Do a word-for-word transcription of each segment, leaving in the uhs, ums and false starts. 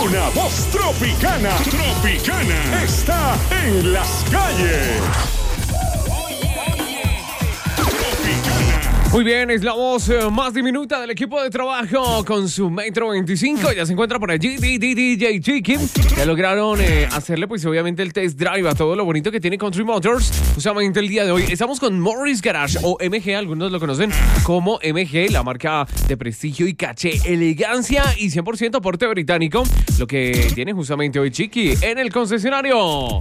Una voz tropicana. Tropicana. Está en las calles. Muy bien, es la voz eh, más diminuta del equipo de trabajo con su metro veinticinco. Ya se encuentra por allí D J Chiqui. Ya lograron eh, hacerle pues obviamente el test drive a todo lo bonito que tiene Country Motors. Justamente el día de hoy estamos con Morris Garage o M G, algunos lo conocen como M G, la marca de prestigio y caché, elegancia y cien por ciento porte británico. Lo que tiene justamente hoy Chiqui en el concesionario.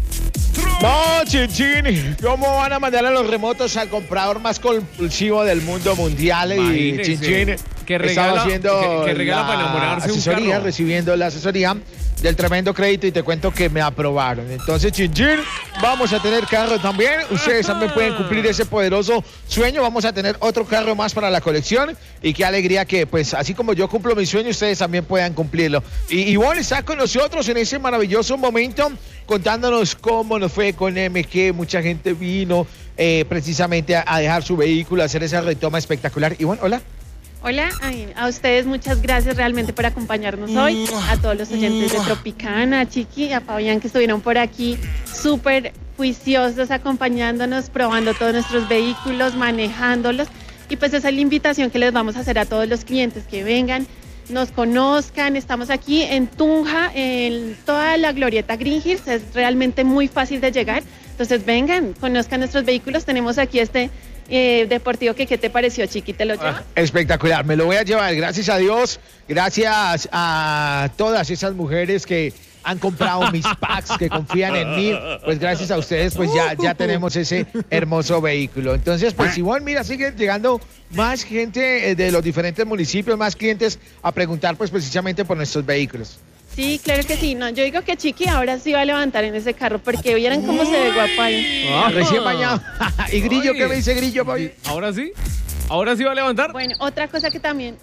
No, Chinchín, ¿cómo van a mandar a los remotos al comprador más compulsivo del mundo mundial? Y Chinchín que regala, haciendo que, que regala para enamorarse asesoría, un carro. recibiendo la asesoría del tremendo crédito y te cuento que me aprobaron. Entonces, Chinchín, vamos a tener carro también. Ustedes también pueden cumplir ese poderoso sueño. Vamos a tener otro carro más para la colección y qué alegría que, pues, así como yo cumplo mi sueño, ustedes también puedan cumplirlo. Y Ivonne está con nosotros en ese maravilloso momento contándonos cómo nos fue con M G. Mucha gente vino eh, precisamente a, a dejar su vehículo, a hacer esa retoma espectacular. Ivonne, hola. Hola, ay, a ustedes muchas gracias realmente por acompañarnos hoy, a todos los oyentes de Tropicana, a Chiqui, a Fabián que estuvieron por aquí súper juiciosos acompañándonos, probando todos nuestros vehículos, manejándolos y pues esa es la invitación que les vamos a hacer a todos los clientes que vengan, nos conozcan. Estamos aquí en Tunja, en toda la glorieta Green Hills, es realmente muy fácil de llegar, entonces vengan, conozcan nuestros vehículos, tenemos aquí este Eh, deportivo que qué te pareció, Chiqui, ¿te lo llevas? Ah, espectacular, me lo voy a llevar, gracias a Dios, gracias a todas esas mujeres que han comprado mis packs, que confían en mí, pues gracias a ustedes pues ya, ya tenemos ese hermoso vehículo. Entonces pues igual mira, sigue llegando más gente de los diferentes municipios, más clientes a preguntar pues precisamente por nuestros vehículos. Sí, claro que sí. No, yo digo que Chiqui ahora sí va a levantar en ese carro porque vieran cómo se ve guapo ahí. Ah, recién bañado. ¿Y Grillo? Ay. ¿Qué me dice Grillo, papi? ¿Ahora sí? ¿Ahora sí va a levantar? Bueno, otra cosa que también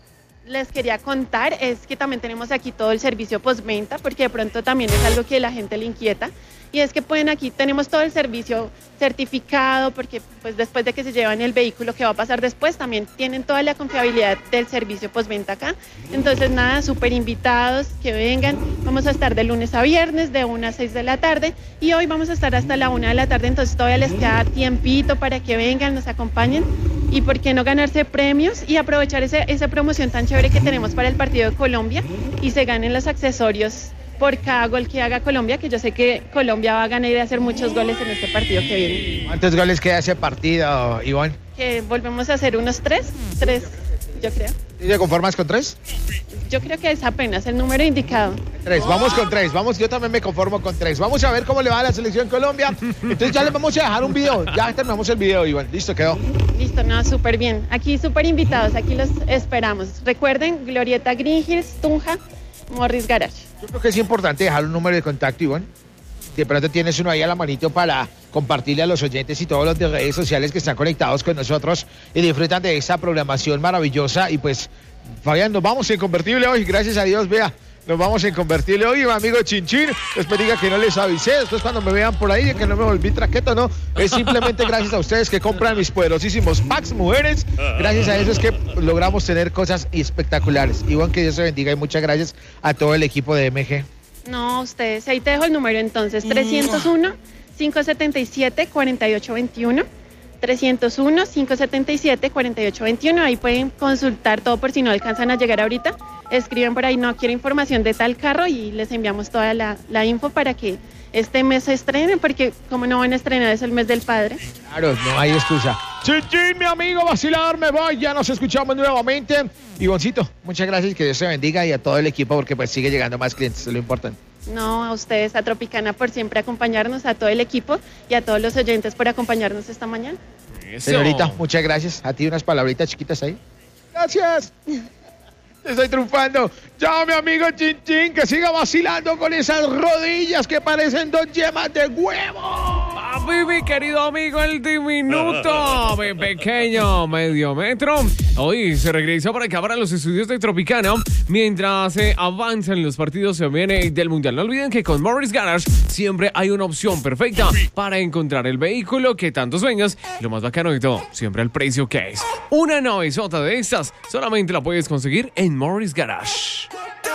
les quería contar es que también tenemos aquí todo el servicio postventa porque de pronto también es algo que la gente le inquieta. Y es que pueden aquí, tenemos todo el servicio certificado porque pues después de que se llevan el vehículo, ¿qué va a pasar después? También tienen toda la confiabilidad del servicio postventa acá. Entonces nada, súper invitados, que vengan. Vamos a estar de lunes a viernes, de una a seis de la tarde. Y hoy vamos a estar hasta la una de la tarde, entonces todavía les queda tiempito para que vengan, nos acompañen. Y por qué no ganarse premios y aprovechar ese, esa promoción tan chévere que tenemos para el partido de Colombia y se ganen los accesorios por cada gol que haga Colombia, que yo sé que Colombia va a ganar y de hacer muchos goles en este partido que viene. ¿Cuántos goles queda ese partido, Ivonne? Que volvemos a hacer unos tres, tres, yo creo. ¿Y te conformas con tres? Yo creo que es apenas el número indicado. Tres, vamos con tres, vamos, yo también me conformo con tres. Vamos a ver cómo le va a la selección Colombia. Entonces ya les vamos a dejar un video, ya terminamos el video, Ivonne. Listo, quedó. Listo, no, súper bien. Aquí súper invitados, aquí los esperamos. Recuerden, Glorieta Green Hills, Tunja, Morris Garage. Yo creo que es importante dejar un número de contacto, Ivonne. De pronto tienes uno ahí a la manito para compartirle a los oyentes y todos los de redes sociales que están conectados con nosotros y disfrutan de esta programación maravillosa. Y pues, Fabián, nos vamos en convertible hoy, gracias a Dios, vea. Nos vamos en convertible hoy, mi amigo Chinchín. Después diga que no les avisé. Después cuando me vean por ahí, que no me volví traqueto, no. Es simplemente gracias a ustedes que compran mis poderosísimos packs, mujeres. Gracias a eso es que logramos tener cosas espectaculares. Ivonne, que Dios se bendiga y muchas gracias a todo el equipo de M G. No, ustedes, ahí te dejo el número entonces, trescientos uno, cinco setenta y siete, cuarenta y ocho veintiuno. trescientos uno, cinco setenta y siete, cuarenta y ocho veintiuno. Ahí pueden consultar todo por si no alcanzan a llegar ahorita. Escriben por ahí, no quiero información de tal carro y les enviamos toda la, la info para que este mes se estrenen, porque como no van a estrenar, es el mes del padre. Claro, no hay excusa. Chinchín, mi amigo vacilador, me voy, ya nos escuchamos nuevamente. Ivoncito, muchas gracias, que Dios te bendiga y a todo el equipo porque pues sigue llegando más clientes, es lo importante. No, a ustedes, a Tropicana, por siempre acompañarnos, a todo el equipo y a todos los oyentes por acompañarnos esta mañana. Eso. Señorita, muchas gracias. A ti unas palabritas chiquitas ahí. Gracias. Estoy triunfando. Ya, mi amigo Chinchín, que siga vacilando con esas rodillas que parecen dos yemas de huevo. Papi, mi querido amigo, el diminuto, mi pequeño medio metro. Hoy se regresa para acá para los estudios de Tropicana mientras se avanzan los partidos se viene del Mundial. No olviden que con Morris Garage siempre hay una opción perfecta para encontrar el vehículo que tanto sueñas. Y lo más bacano de todo, siempre al precio que es. Una navezota de estas solamente la puedes conseguir en Morris Garage.